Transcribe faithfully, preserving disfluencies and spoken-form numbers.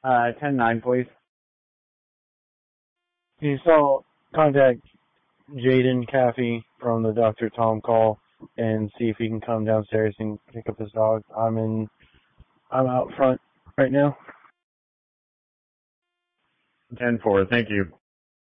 Uh, ten nine, please. Can you still contact Jaden Caffey from the Doctor Tom call and see if he can come downstairs and pick up his dog? I'm in, I'm out front right now. ten four, thank you.